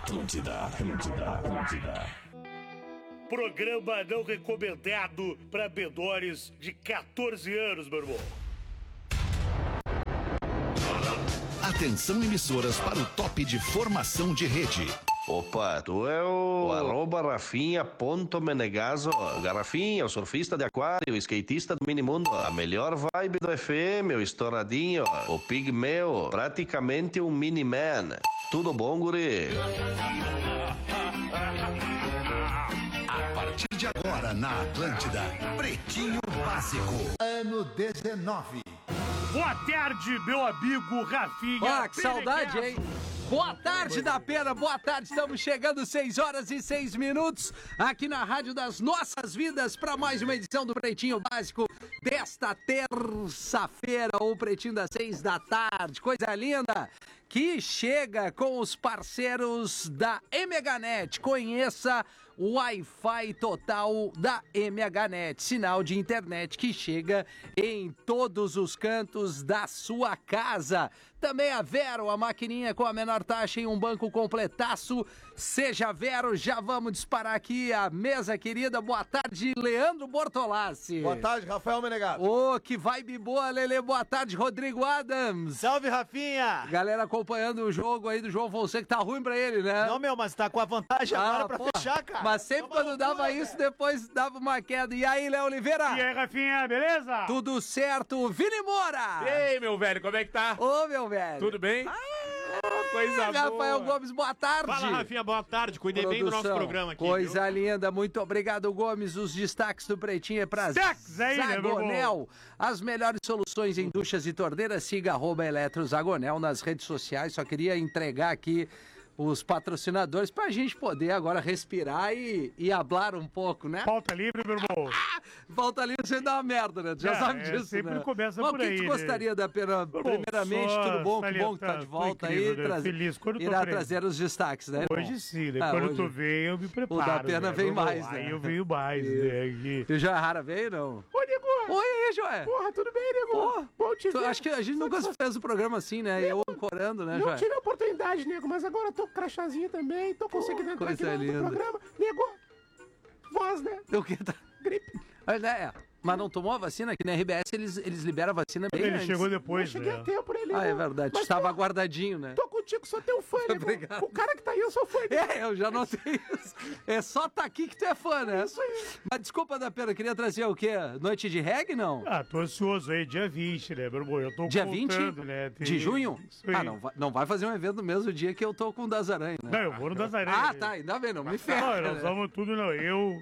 Atlântida, Atlântida, Atlântida. Programa não recomendado para menores de 14 anos, meu irmão. Atenção, emissoras, para o top de formação de rede. Opa, tu é o @Rafinha.Menegaso. Garrafinha, o surfista de aquário, o skatista do minimundo, a melhor vibe do FM, o estouradinho, o pigmeu, praticamente um mini-man. Tudo bom, guri? A partir de agora, na Atlântida, Pretinho Básico. Ano 19. Boa tarde, meu amigo Rafinha. Ah, que saudade, hein? Boa tarde da pena, boa tarde, estamos chegando 6h06 aqui na Rádio das Nossas Vidas para mais uma edição do Pretinho Básico desta terça-feira, ou Pretinho das 6 da tarde, coisa linda, que chega com os parceiros da MHNet. Conheça o Wi-Fi total da MHNet, sinal de internet que chega em todos os cantos da sua casa. Também a Vero, a maquininha com a menor taxa em um banco completaço. Seja Vero, já vamos disparar aqui a mesa querida. Boa tarde, Leandro Bortolassi. Boa tarde, Rafael Menegaso. Ô, que vibe boa, Lelê. Boa tarde, Rodrigo Adams. Salve, Rafinha. Galera acompanhando o jogo aí do João Fonseca, tá ruim pra ele, né? Não, meu, mas tá com a vantagem agora pra fechar, cara. Mas sempre quando dava isso, depois dava uma queda. E aí, Léo Oliveira? E aí, Rafinha, beleza? Tudo certo, Vini Moura. E aí, meu velho, como é que tá? Ô, meu velho. Tudo bem? Coisa boa. Rafael Gomes, boa tarde. Fala, Rafinha, boa tarde. Cuidei bem do nosso programa aqui. Coisa linda, muito obrigado, Gomes. Os destaques do Pretinho é pra Zagonel. As melhores soluções em duchas e torneiras. Siga @EletroZagonel nas redes sociais. Só queria entregar aqui os patrocinadores pra gente poder agora respirar e hablar um pouco, né? Pauta livre, meu irmão. Pauta livre você dá uma merda, né? Tu já sabe disso, sempre né? começa Mas por o que aí, tu gostaria da pena? Primeiramente, só tudo bom? Que bom que tá de volta aí. Feliz quando irá tô trazer os destaques, né? Hoje sim, né? Quando tu vem, eu me preparo. O da pena né? vem mais, né? Aí eu venho mais, né? E o Joahara veio, não? Ô, Nego! Oi, Joé! Porra, tudo bem, Nego? Porra, bom te ver. acho que a gente nunca fez um programa assim, né? Eu ancorando, né, Joé? Não tive a oportunidade, Nego, mas agora eu tô com crachazinho também, tô conseguindo entrar aqui no programa. Nego, voz, né? O que tá? Gripe. Mas não tomou a vacina? Aqui na RBS eles liberam a vacina bem Ele antes. chegou depois, Eu cheguei a tempo por ele. Ah, é verdade. Mas Estava guardadinho, né? Tô contigo, sou teu fã, Nego. Obrigado. O cara que tá aí, eu sou fã dele. Eu já notei isso. É só tá aqui que tu é fã, né? Isso aí. Mas desculpa, da pena, queria trazer o quê? Noite de reggae, não? Ah, tô ansioso aí, dia 20, né, meu irmão? Eu tô Dia 20 né? de junho? Isso aí. Ah, não vai fazer um evento no mesmo dia que eu tô com o Das Aranha, né? Não, eu vou no das Aranhas. Ah, tá, ainda bem, não me ferra. Não, nós vamos tudo, não. Eu,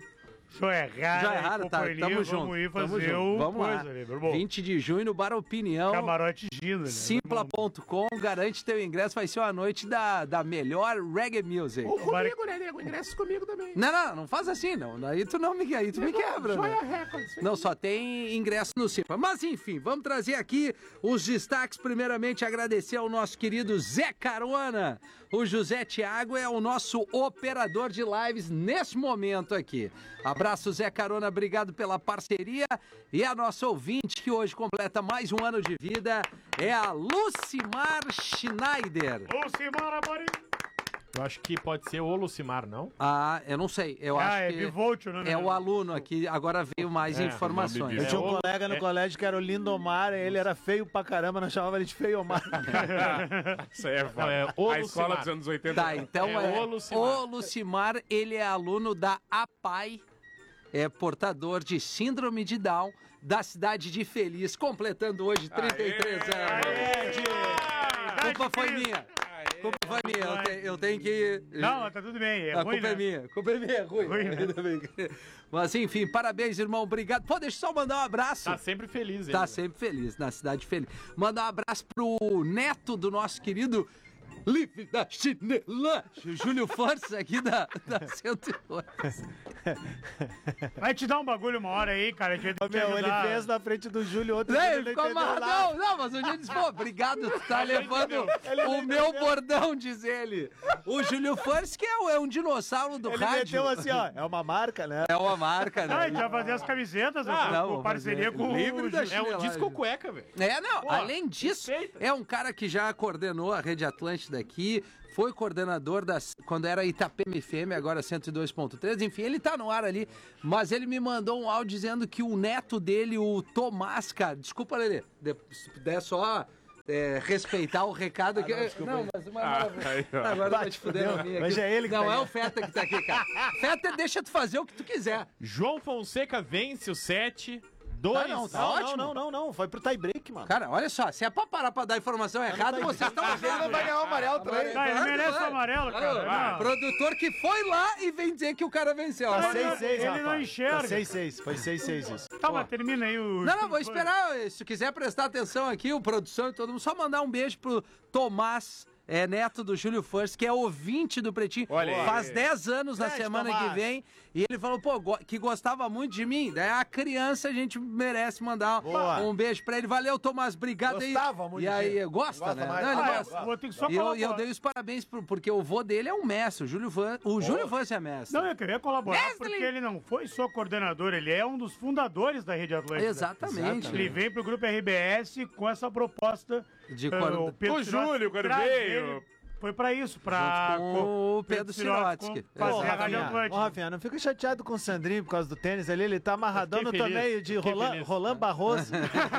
Joahara, tá, tamo junto. Vamos ir tamo fazer junto. o Vamos coisa, lá. né, meu irmão? 20 de junho no Bar Opinião. Camarote Gino, né? Simpla.com, garante teu ingresso, vai ser uma noite da melhor reggae music. Ou comigo, né, Nego? Ingressos comigo também. Não faz assim, não. Aí tu não me, aí tu me quebra, Joia né? Records. Não, só tem ingresso no Simpla. Mas enfim, vamos trazer aqui os destaques. Primeiramente, agradecer ao nosso querido Zé Carona. O José Thiago é o nosso operador de lives nesse momento aqui. Abraço, Zé Carona, obrigado pela parceria. E a nossa ouvinte, que hoje completa mais um ano de vida, é a Lucimar Schneider. Lucimar, amor. Eu acho que pode ser o Lucimar, não? Ah, eu não sei. Eu acho que Bivolt, né? é o aluno aqui. Agora veio mais informações. Eu tinha um colega no colégio que era o Lindomar, ele era feio pra caramba, nós chamava ele de Feiomar. Isso aí é A escola dos anos 80. Tá, então o Lucimar. o Lucimar, ele é aluno da APAI, é portador de síndrome de Down, da cidade de Feliz, completando hoje 33 anos. Culpa foi minha. Culpa foi minha, eu tenho que... Não, tá tudo bem, A ruim, culpa é né? minha, culpa é minha, é ruim. Ruim, né? Ainda bem que- Mas enfim, parabéns, irmão, obrigado. Pô, deixa eu só mandar um abraço. Tá sempre feliz, ele. Tá sempre feliz, na cidade feliz. Mandar um abraço pro neto do nosso querido Livre da Chinela, Júlio Fortes, aqui da 108. Vai te dar um bagulho uma hora aí, cara. Que vai te Meu, ele ajudar. fez na frente do Júlio outro Não, dia, ele ficou amarradão. Não, mas o dia disse, pô, obrigado, tu tá levando o meu bordão, diz ele. O Júlio Fortes, que é um dinossauro do Ele rádio. meteu assim, ó, é uma marca, né? É uma marca, Ah, a né? gente vai fazer as camisetas, não, com vou parceria fazer. com Livre da o chinelagem. É um disco cueca, velho. É, não, Pô, além disso, respeita. é um cara que já coordenou a Rede Atlântida daqui, foi coordenador quando era Itapema FM, agora 102.3, enfim, ele tá no ar ali, mas ele me mandou um áudio dizendo que o neto dele, o Tomás, cara, desculpa, Lelê, se puder só... respeitar o recado que... Não, mas agora vai te fuder na minha. Mas é ele que não, tá é o Feta que tá aqui, cara. Feta, deixa tu fazer o que tu quiser. João Fonseca vence o 7. 2. Não, tá ótimo. Não. Foi pro tie break, mano. Cara, olha só, se é pra parar pra dar informação errada, vocês estão Ele vai ganhar o amarelo também. Ele merece o amarelo, cara. Produtor que foi lá e vem dizer que o cara venceu. Tá 6-6, Ele não enxerga. 6-6, foi 6-6 isso. Tá, mas termina aí o... Não, vou esperar. Se quiser prestar atenção aqui, o produção e todo mundo, só mandar um beijo pro Tomás, neto do Júlio First, que é ouvinte do Pretinho. Olha aí. Faz 10 anos na Grande semana Tomás. que vem. E ele falou, que gostava muito de mim. Daí a criança, a gente merece mandar um beijo pra ele. Valeu, Tomás, obrigado aí. Gostava muito E de aí, ti. gosta, né? mais. Não, ele Ah, gosta. vou ter que só E eu colaborar. dei os parabéns, porque o vô dele é um mestre, o Júlio First é mestre. Não, eu queria colaborar Wesley! porque ele não foi só coordenador, ele é um dos fundadores da Rede Atlântica. Exatamente. Ele vem pro Grupo RBS com essa proposta. De o Pedro O Júlio, quando traz veio. ele, foi pra isso, pra... Junto com o Pedro Sirotsky. Fazer Ô, a Rádio Atlântica. Rafinha, não fica chateado com o Sandrinho por causa do tênis ali, ele tá amarradão Eu no fiquei torneio feliz, de fiquei Roland, feliz. Roland Barroso.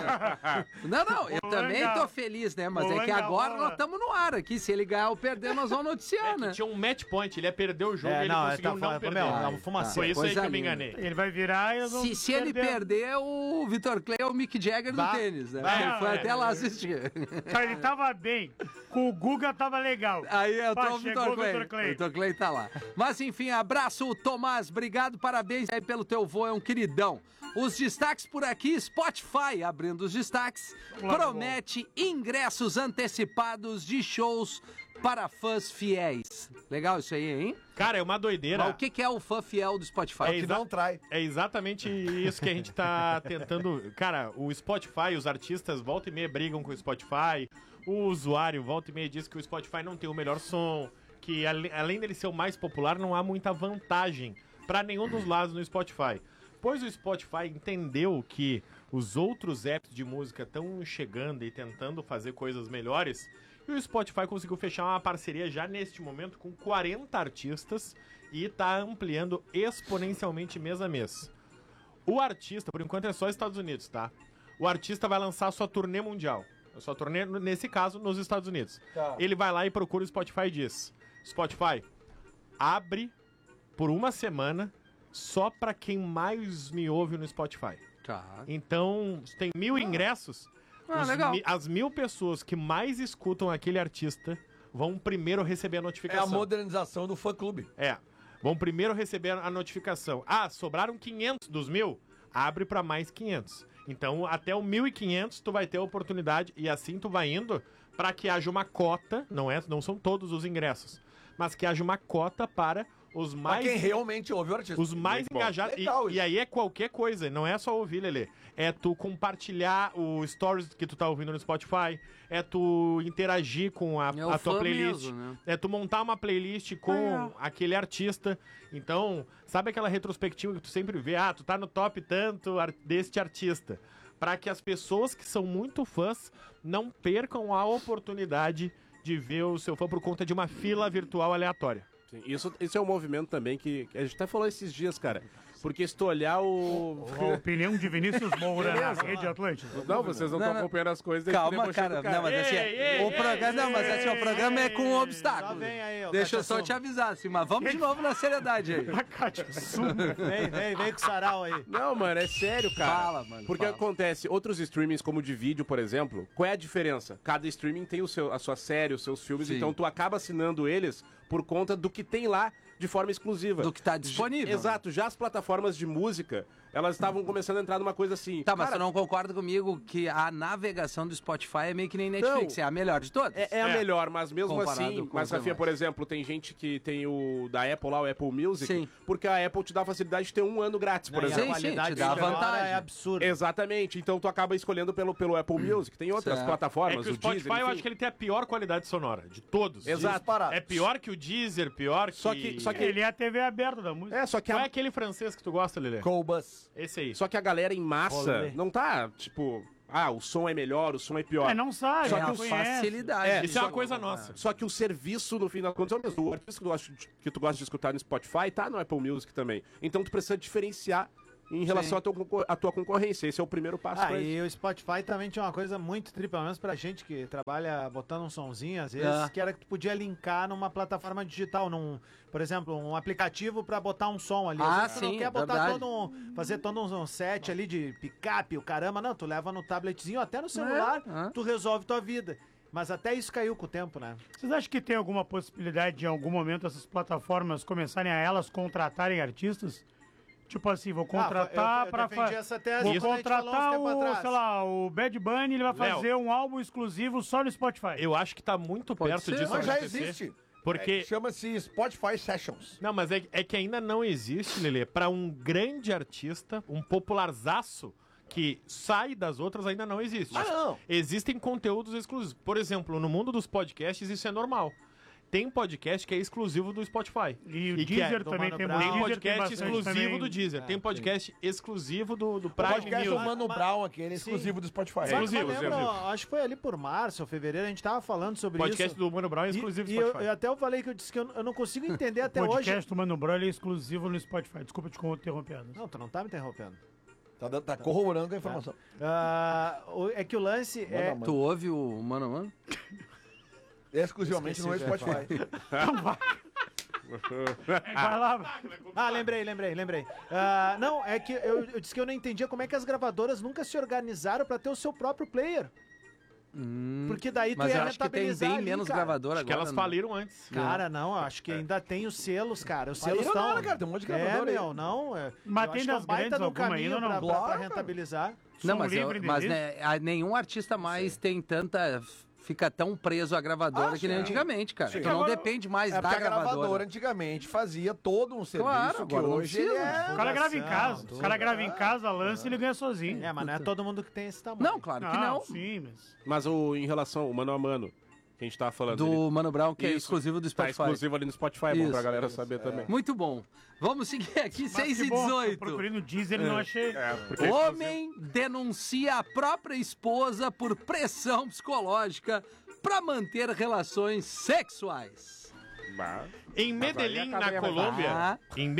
Não, eu O também Langa- tô feliz, né? Mas o é que Langa agora rola. nós estamos no ar aqui. Se ele ganhar ou perder, nós vamos noticiar, né? Tinha um match point, ele ia perder o jogo e ele conseguiu não perder. É uma fumaça. Foi isso aí que Coisa eu me linda. enganei. Ele vai virar e nós vamos Se ele perder, o Vitor Clay é o Mick Jagger do tênis, né? Ele foi até lá assistir. Cara, ele tava bem. Com o Guga tava legal. Aí eu tô o Chegou Vitor Clay. Vitor Clay. O Vitor Clay tá lá. Mas enfim, abraço, Tomás. Obrigado, parabéns aí pelo teu vô, é um queridão. Os destaques por aqui, Spotify abrindo os destaques, promete ingressos antecipados de shows para fãs fiéis. Legal isso aí, hein? Cara, é uma doideira. Mas o que é o fã fiel do Spotify? É Que não trai. É exatamente isso que a gente tá tentando. Cara, o Spotify, os artistas volta e meia brigam com o Spotify. O usuário volta e meia diz que o Spotify não tem o melhor som. Que além dele ser o mais popular, não há muita vantagem pra nenhum dos lados no Spotify. Pois o Spotify entendeu que os outros apps de música estão chegando e tentando fazer coisas melhores. E o Spotify conseguiu fechar uma parceria já neste momento com 40 artistas e tá ampliando exponencialmente mês a mês. O artista, por enquanto é só Estados Unidos, tá? O artista vai lançar a sua turnê mundial. A sua turnê, nesse caso, nos Estados Unidos. Tá. Ele vai lá e procura o Spotify e diz: Spotify, abre por uma semana só pra quem mais me ouve no Spotify. Tá. Então, tem 1.000 ingressos. Legal. As 1.000 pessoas que mais escutam aquele artista vão primeiro receber a É a notificação. modernização do fã-clube. Vão primeiro receber a notificação. Ah, sobraram 500 dos 1.000? Abre pra mais 500. Então, até o 1.500 tu vai ter a oportunidade e assim tu vai indo pra que haja uma cota, não são todos os ingressos, mas que haja uma cota para os Pra mais quem realmente ouve o artista. os mais engajados. Legal E isso. aí é qualquer coisa, não é só ouvir, Lelê. É tu compartilhar o stories que tu tá ouvindo no Spotify, é tu interagir com a É o tua fã playlist, mesmo, né? é tu montar uma playlist com aquele artista. Então, sabe aquela retrospectiva que tu sempre vê? Ah, tu tá no top tanto deste artista. Pra que as pessoas que são muito fãs não percam a oportunidade de ver o seu fã por conta de uma fila virtual aleatória. Sim, isso é um movimento também que a gente até falou esses dias, cara. Porque se tu olhar o... A opinião de Vinícius Moura na Rede Atlântica. Não, vocês não estão acompanhando as coisas. daí tu Calma, debochando cara. do Não, mas assim, o programa é com obstáculos. Vem aí, Deixa eu só te avisar, assim, mas vamos de novo na seriedade aí. Vem com o sarau aí. Não, mano, é sério, cara. Fala, mano, Porque fala. acontece, outros streamings como de vídeo, por exemplo, qual é a diferença? Cada streaming tem a sua série, os seus filmes, Sim. então tu acaba assinando eles por conta do que tem lá de forma exclusiva. Do que tá disponível. Exato, já as plataformas de música, elas estavam começando a entrar numa coisa assim. Tá, mas cara, você não concorda comigo que a navegação do Spotify é meio que nem Netflix, é a melhor de todas? É a melhor, mas mesmo Comparado assim, com mas os Rafinha, demais. por exemplo, tem gente que tem o da Apple lá, o Apple Music, Sim. porque a Apple te dá a facilidade de ter 1 ano grátis, por E a exemplo. Sim, qualidade te dá sonora vantagem. é absurda. Exatamente, então tu acaba escolhendo pelo Apple Music. Tem outras Certo. É plataformas, que o Spotify Deezer, eu enfim. acho que ele tem a pior qualidade sonora de todos. Exato. É pior que o Deezer, pior que... Só que Ele é a TV aberta da música. só que Qual é aquele francês que tu gosta, Lelê? Colbus. Esse aí. Só que a galera em massa Rolê. não tá, tipo, o som é melhor, o som é pior. Não sabe, Só É que a o facilidade. Isso é uma coisa nossa. Só que o serviço, no fim das contas, é o mesmo. O artista que tu gosta de escutar no Spotify tá no Apple Music também. Então tu precisa diferenciar em relação à tua concorrência. Esse é o primeiro passo pra E isso. o Spotify também tinha uma coisa muito tri, pelo menos pra gente que trabalha botando um sonzinho, às vezes, que era que tu podia linkar numa plataforma digital, por exemplo, um aplicativo pra botar um som ali. Às vezes tu não quer botar fazer todo um set ali de picape, o caramba, não, tu leva no tabletzinho, até no celular, tu resolve tua vida. Mas até isso caiu com o tempo, né? Vocês acham que tem alguma possibilidade de, em algum momento, essas plataformas começarem a elas contratarem artistas? Tipo assim, vou contratar pra fazer. Vou contratar o Bad Bunny, ele vai fazer um álbum exclusivo só no Spotify. Eu acho que tá muito perto disso Mas já acontecer. existe. Porque... Chama-se Spotify Sessions. Não, mas é que ainda não existe, Lelê, pra um grande artista, um popularzaço que sai das outras, ainda não existe. Não. Existem conteúdos exclusivos. Por exemplo, no mundo dos podcasts isso é normal. Tem podcast que é exclusivo do Spotify. E o que Deezer também tem muito. Tem podcast exclusivo do Deezer. Tem podcast exclusivo do Prime O podcast do Music. Mano Brown, aquele exclusivo do Spotify. Exclusivo, Eu lembro, acho que foi ali por março ou fevereiro, a gente tava falando sobre Podcast isso. do Mano Brown é exclusivo do Spotify. Até eu falei que eu disse que eu não consigo entender até O hoje. podcast do Mano Brown ele é exclusivo no Spotify. Desculpa te interromper. Anderson. Não, tu não tá me interrompendo. Tá corroborando com a informação. É que o lance é... Tu ouve o Mano a Mano? Exclusivamente no Spotify. Vai lá. Lembrei. Não, é que eu disse que eu não entendia como é que as gravadoras nunca se organizaram pra ter o seu próprio player. Porque daí tu Mas ia eu acho que tem rentabilizar bem ali, menos cara. gravadora Acho que agora. elas né? faliram antes. Cara, não, acho que ainda tem os selos, cara. Os selos Faliram estão... nada, cara, tem um monte de gravadora aí. não. Mas eu tem acho que é um das baita grandes do alguma caminho ainda ou não? pra Claro, rentabilizar. Não, Som mas, livre mas existe? nenhum artista mais tem tanta... Fica tão preso à gravadora que nem antigamente, cara. Tu não depende mais da porque a gravadora gravadora. antigamente fazia todo um serviço Claro, que agora não hoje ele precisa. é... O cara grava em casa. O cara grava em casa, lança e ele ganha sozinho. Mas não é todo mundo que tem esse tamanho. Não, claro que não. Sim, mas... Mas em relação ao mano a mano, que a gente tava falando Do Mano Brown, que é Isso. exclusivo do tá Spotify. exclusivo ali no Spotify, é bom Isso. pra galera saber também. Muito bom. Vamos seguir aqui, Mas 6 que e bom, 18. procurei no Deezer e não achei. Porque Homem denuncia a própria esposa por pressão psicológica para manter relações sexuais. Em Medellín, na Colômbia,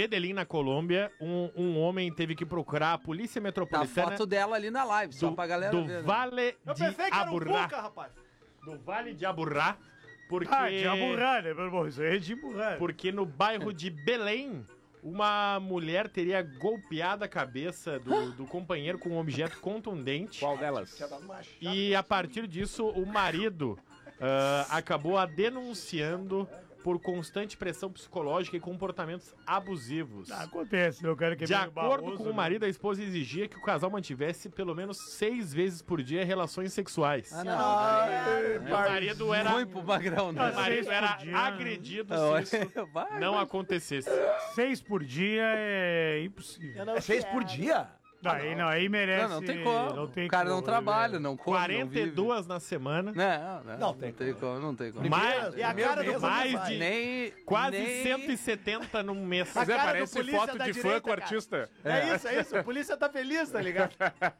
um homem teve que procurar a polícia Tá a metropolitana foto dela ali na live, só pra galera do ver. né? Vale de Aburrá. rapaz. Do Vale de Aburrá, porque De aburrar, né, meu irmão? Isso aí é de aburrar. porque no bairro de Belém, uma mulher teria golpeado a cabeça do companheiro com um objeto contundente. Qual delas? E a partir disso, o marido acabou a denunciando por constante pressão psicológica e comportamentos abusivos. Acontece, meu cara que é De meio acordo barroso, com o né? marido, a esposa exigia que o casal mantivesse pelo menos 6 vezes por dia relações sexuais. Ah, não. O marido era, Ruim pro Magrão, né? o marido 6 era por dia, agredido se isso Vai, não vai. acontecesse. 6 por dia é impossível. É 6 por dia? Aí merece. Não tem como. Não tem O cara não como, trabalha, né? não come, não vive. 42 na semana. Não tem como, não tem como. Mais, E a cara do mais de Nem, quase nem... 170 num mês. Mas cara do parece polícia foto da de direita, fã com cara. artista. É isso. A polícia tá feliz, tá ligado?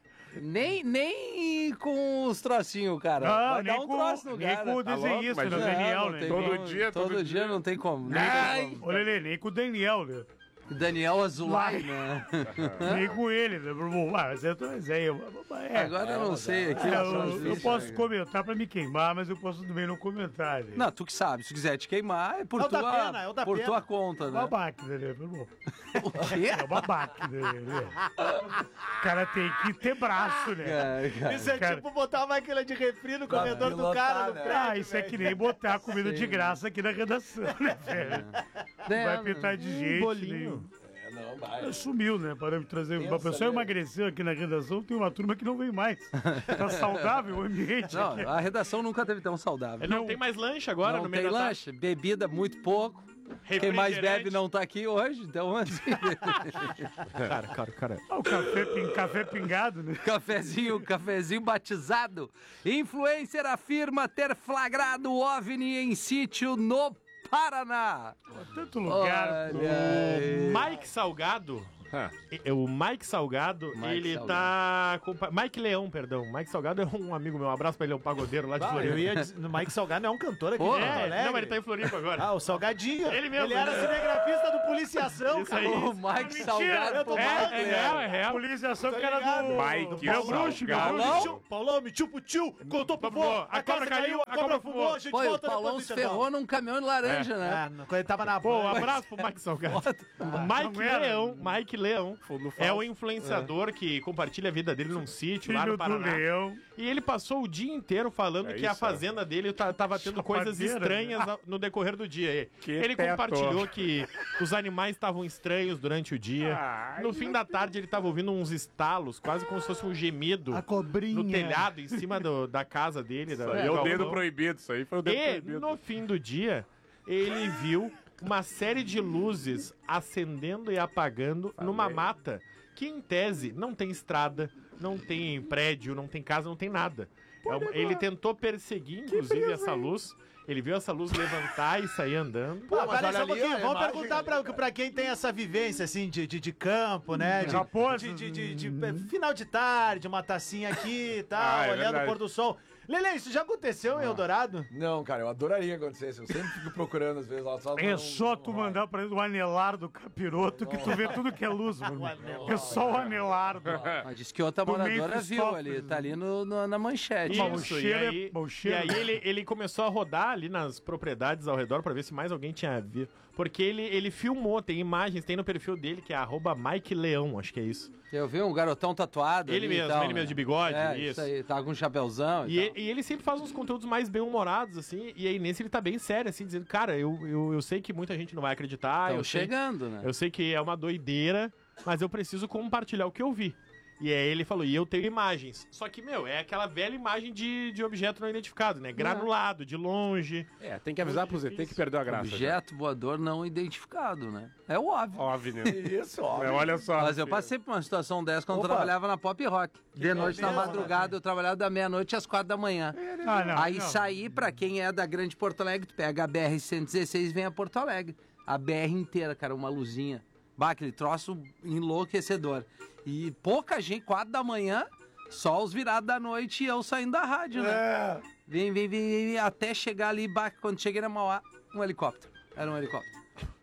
Nem com os trocinhos, cara. Não, Vai dar nem um com, troço no nem cara. com o desenhista, louco? no Mas Daniel, não né? tem Todo como. dia, Todo dia não tem como. Ai, Ô, Lelê, nem com o Daniel, né? Daniel Azulay, né? Nem com ele, né? Mas Agora eu não sei aqui. eu posso comentar pra me queimar, mas eu posso também não comentar, né? Não, tu que sabe. Se quiser te queimar, é por É o da pena, é o da por pena. tua conta, né? Babaca, né, meu irmão? O quê? É babaca, né? O cara tem que ter braço, né? Cara. Isso é Cara. tipo botar uma máquina de refri no comedor do pilotar, cara no né? prédio. Isso é que nem botar comida de graça aqui na redação, né, velho? Vai pintar de gente. bolinho. Não, vai. Sumiu, né? Para me trazer. Uma pessoa emagreceu aqui na redação, tem uma turma que não vem mais. Tá saudável o ambiente Não, aqui. a redação nunca teve tão saudável. Não tem mais lanche agora Não no meio tem da tarde. lanche, bebida muito pouco. Quem mais bebe não tá aqui hoje, então assim, Cara. Ah, o café pingado, né? cafezinho batizado. Influencer afirma ter flagrado OVNI em sítio no Paraná. Tanto lugar. Olha aí. Mike Salgado O Mike Salgado, ele tá... Mike Leão, perdão. Mike Salgado é um amigo meu. Um abraço pra ele, é um pagodeiro lá de Floripa. Eu ia dizer, o Mike Salgado é um cantor aqui. Não, mas ele tá em Floripa agora. O Salgadinho. Ele mesmo. Ele era cinegrafista do Policiação, cara. O Mike Salgado. É real. Policiação que era do... Mike Salgado. Paulão, me chupa o tio, contou pro vô, a cobra caiu, a cobra fumou, a gente Pô, o volta Paulão se ferrou num caminhão de laranja, né? Quando ele tava na Pô, um van. abraço pro Mike Salgado. Mike Leão é o influenciador que compartilha a vida dele num sítio lá no Paraná. E ele passou o dia inteiro falando que a fazenda dele tava tendo coisas estranhas no decorrer do dia. Ele compartilhou que os animais estavam estranhos durante o dia. No fim da tarde ele tava ouvindo uns estalos, quase como se fosse um gemido no telhado, em cima da casa dele. Isso aí é o dedo proibido, isso aí foi o dedo proibido. E no fim do dia, ele viu uma série de luzes acendendo e apagando numa mata que, em tese, não tem estrada, não tem prédio, não tem casa, não tem nada. Ele tentou perseguir, inclusive, essa luz. Ele viu essa luz levantar e sair andando. Pô, mas olha só um pouquinho, vamos perguntar pra quem tem essa vivência, assim, de campo, né? De final de tarde, uma tacinha aqui e tal, olhando o pôr do sol. Lele, isso já aconteceu em Eldorado? Não, cara, eu adoraria que acontecesse. Eu sempre fico procurando, às vezes, lá. Só tu mandar pra ele o anelar do capiroto que tu vê tudo que é luz, mano. É só o anelar. Mas diz que outra moradora viu ali, tá ali na manchete. E aí ele começou a rodar ali nas propriedades ao redor pra ver se mais alguém tinha visto. Porque ele filmou, tem imagens, tem no perfil dele, que é @Mike Leão, acho que é isso. Eu vi um garotão tatuado. Ele mesmo, de bigode, isso. Aí, tá com um chapéuzão e ele sempre faz uns conteúdos mais bem-humorados, assim, e aí nesse ele tá bem sério, assim, dizendo, cara, eu sei que muita gente não vai acreditar. Né? Eu sei que é uma doideira, mas eu preciso compartilhar o que eu vi. E aí ele falou, e eu tenho imagens. Só que, é aquela velha imagem de objeto não identificado, né? Granulado, de longe. Tem que avisar pro ZT que perdeu a graça. Objeto voador não identificado, né? É óbvio. Óbvio, né? Isso, óbvio. Olha só. Mas eu passei por uma situação dessa quando eu trabalhava na Pop Rock. De noite, na madrugada, eu trabalhava da meia-noite às 4 da manhã. Aí saí, pra quem é da Grande Porto Alegre, tu pega a BR-116 e vem a Porto Alegre. A BR inteira, cara, uma luzinha. Aquele troço enlouquecedor. E pouca gente, 4 da manhã, só os virados da noite e eu saindo da rádio, né? Vem, até chegar ali, quando cheguei na Mauá, um helicóptero. Era um helicóptero.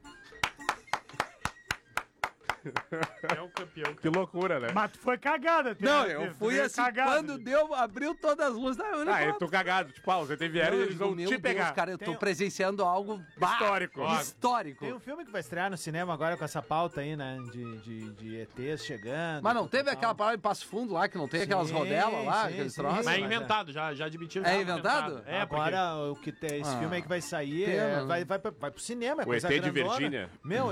É o campeão. Que loucura, né? Mas tu foi cagada. Não, eu fui assim, quando abriu todas as luzes. Eu tô cagado. Tipo, os ET vieram e eles vão te pegar. Cara, eu tô presenciando algo histórico. Tem um filme que vai estrear no cinema agora com essa pauta aí, né? De ETs chegando. Mas não teve aquela palavra em Passo Fundo lá, que não tem aquelas rodelas lá, aqueles troços? Mas é inventado, já admitiram. É inventado? Agora, o que tem, esse filme aí que vai sair, vai pro cinema. O ET de Virgínia.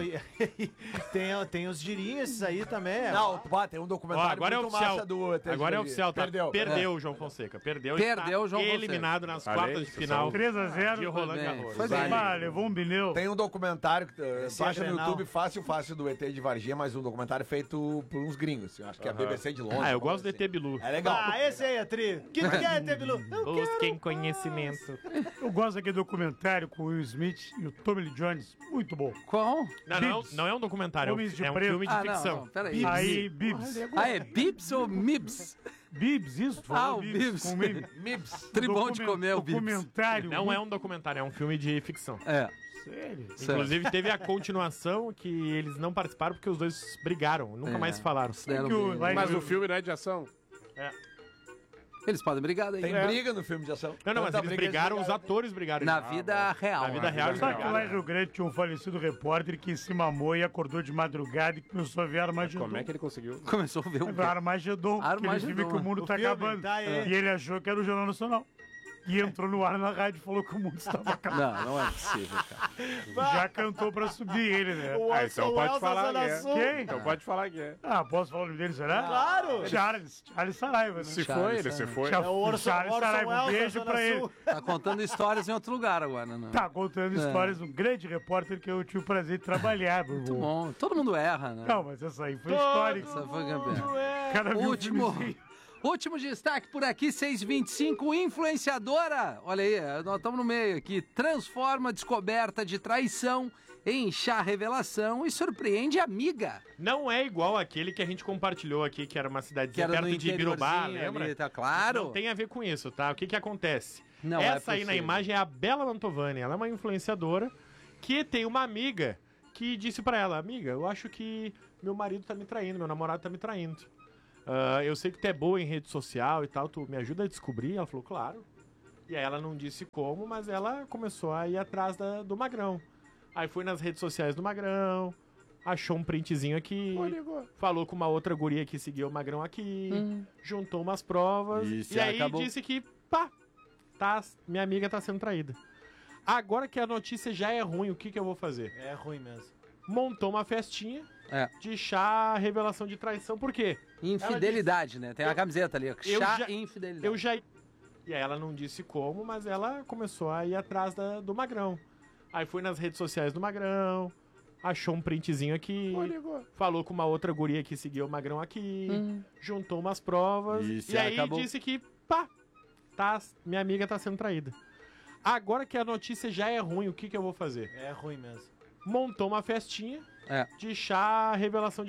Tem os girinhos esses aí também. Não, tem um documentário agora muito oficial. massa do ET. Agora é oficial, tá? Perdeu o João Fonseca. Perdeu o João Fonseca. Eliminado nas quartas de final. 3-0. De Roland Garros. Levou um pneu. Tem um documentário que baixa no YouTube fácil do ET de Varginha, mas um documentário feito por uns gringos. Eu acho que é a BBC de Londres. Eu gosto do ET Bilu. É legal. Esse aí, Tri. Que é ET Bilu? Busquem conhecimento. Eu gosto daquele documentário com o Will Smith e o Tommy Lee Jones. Muito bom. Qual? Não é um documentário, é um filme de ficção. Peraí. Aí, Bibs. É Bibs ou Mibs? Bibs, isso? O Bibs. Mibs. Tribom de comer o Bibs. Documentário. Não é um documentário, é um filme de ficção. Sério? Inclusive teve a continuação que eles não participaram porque os dois brigaram, nunca mais se falaram. Mas o filme não é de ação? Eles podem brigar daí. Tem briga no filme de ação. Não, mas eles brigaram, os atores brigaram. Na vida real. Na vida real, eles Sabe que brigaram. lá em Rio Grande tinha um falecido repórter que se mamou e acordou de madrugada e começou a ver Armagedon. Como é que ele conseguiu? Começou a ver o Armagedon, aquele filme que o mundo tá acabando. E ele achou que era o Jornal Nacional. E entrou no ar na rádio e falou que o mundo estava acabando. Não é possível, cara. Já cantou pra subir ele, né? Então pode falar que é. Quem? Então pode falar que é. Posso falar o nome dele, será? Claro! Charles Saraiva, né? Se foi. Charles Saraiva, um beijo pra ele. Tá contando histórias em outro lugar agora, né? Tá contando histórias de um grande repórter que eu tive o prazer de trabalhar, meu irmão. Muito bom. Todo mundo erra, né? Não, mas essa aí foi histórica. Essa foi campeã. Cara, Último destaque por aqui, 6h25, influenciadora. Olha aí, nós estamos no meio aqui. Transforma descoberta de traição em chá revelação e surpreende amiga. Não é igual aquele que a gente compartilhou aqui, que era uma cidadezinha perto de Ibirubá, lembra? Ali, tá claro. Não tem a ver com isso, tá? O que acontece? Não Essa aí na imagem é a Bela Mantovani. Ela é uma influenciadora que tem uma amiga que disse pra ela: amiga, eu acho que meu marido tá me traindo, meu namorado tá me traindo. Eu sei que tu é boa em rede social e tal, tu me ajuda a descobrir? Ela falou, claro. E aí ela não disse como, mas ela começou a ir atrás do Magrão. Aí foi nas redes sociais do Magrão, achou um printzinho aqui, falou com uma outra guria que seguia o Magrão aqui, juntou umas provas e aí disse que, pá, minha amiga tá sendo traída. Agora que a notícia já é ruim, o que eu vou fazer? É ruim mesmo. Montou uma festinha de chá revelação de traição, por quê? Infidelidade, né? Tem a camiseta ali, chá e infidelidade. E aí ela não disse como, mas ela começou a ir atrás do Magrão. Aí foi nas redes sociais do Magrão, achou um printzinho aqui, falou com uma outra guria que seguia o Magrão aqui, juntou umas provas e aí disse que, pá, minha amiga tá sendo traída. Agora que a notícia já é ruim, o que eu vou fazer? É ruim mesmo. Montou uma festinha de chá revelação de